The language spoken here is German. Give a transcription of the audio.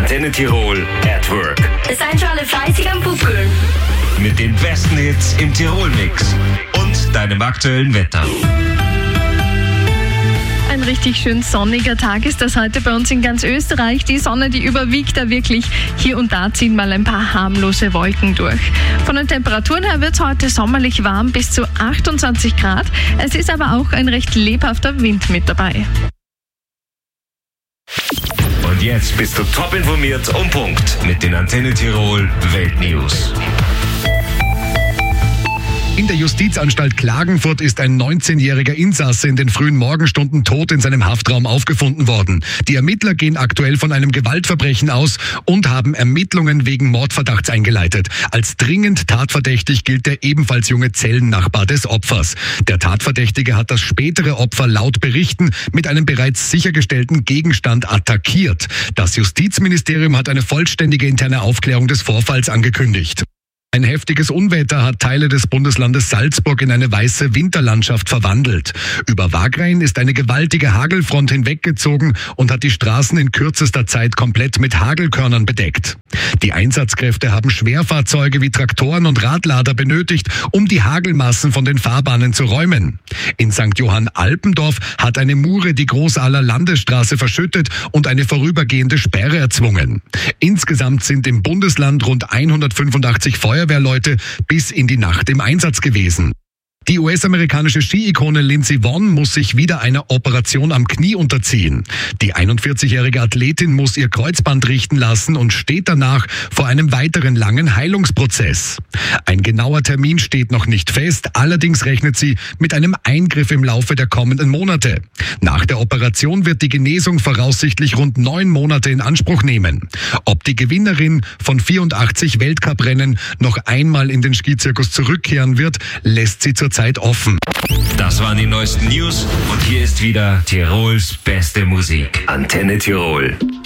Antenne Tirol at Work. Seid schon alle fleißig am Pupkeln. Mit den besten Hits im Tirol-Mix und deinem aktuellen Wetter. Ein richtig schön sonniger Tag ist das heute bei uns in ganz Österreich. Die Sonne, die überwiegt da wirklich. Hier und da ziehen mal ein paar harmlose Wolken durch. Von den Temperaturen her wird es heute sommerlich warm, bis zu 28 Grad. Es ist aber auch ein recht lebhafter Wind mit dabei. Und jetzt bist du top informiert um Punkt mit den Antenne Tirol Weltnews. In der Justizanstalt Klagenfurt ist ein 19-jähriger Insasse in den frühen Morgenstunden tot in seinem Haftraum aufgefunden worden. Die Ermittler gehen aktuell von einem Gewaltverbrechen aus und haben Ermittlungen wegen Mordverdachts eingeleitet. Als dringend tatverdächtig gilt der ebenfalls junge Zellennachbar des Opfers. Der Tatverdächtige hat das spätere Opfer laut Berichten mit einem bereits sichergestellten Gegenstand attackiert. Das Justizministerium hat eine vollständige interne Aufklärung des Vorfalls angekündigt. Ein heftiges Unwetter hat Teile des Bundeslandes Salzburg in eine weiße Winterlandschaft verwandelt. Über Wagrain ist eine gewaltige Hagelfront hinweggezogen und hat die Straßen in kürzester Zeit komplett mit Hagelkörnern bedeckt. Die Einsatzkräfte haben Schwerfahrzeuge wie Traktoren und Radlader benötigt, um die Hagelmassen von den Fahrbahnen zu räumen. In St. Johann Alpendorf hat eine Mure die Großahler Landesstraße verschüttet und eine vorübergehende Sperre erzwungen. Insgesamt sind im Bundesland rund 185 Feuerwehrleute bis in die Nacht im Einsatz gewesen. Die US-amerikanische Ski-Ikone Lindsey Vonn muss sich wieder einer Operation am Knie unterziehen. Die 41-jährige Athletin muss ihr Kreuzband richten lassen und steht danach vor einem weiteren langen Heilungsprozess. Ein genauer Termin steht noch nicht fest, allerdings rechnet sie mit einem Eingriff im Laufe der kommenden Monate. Nach der Operation wird die Genesung voraussichtlich rund 9 Monate in Anspruch nehmen. Ob die Gewinnerin von 84 Weltcuprennen noch einmal in den Skizirkus zurückkehren wird, lässt sie zurzeit offen. Das waren die neuesten News und hier ist wieder Tirols beste Musik. Antenne Tirol.